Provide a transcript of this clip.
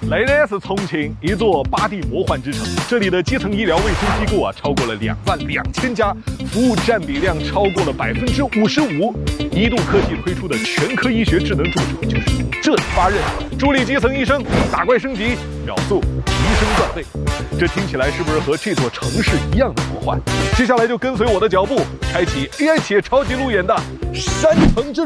那呢是重庆一座8D 魔幻之城，这里的基层医疗卫生机构啊超过了22000家，服务占比量超过了55%。一度科技推出的全科医学智能助手就是这里发任，助力基层医生打怪升级，秒速提升段位。这听起来是不是和这座城市一样的魔幻？接下来就跟随我的脚步，开启 AI 企业超级路演的山城之旅。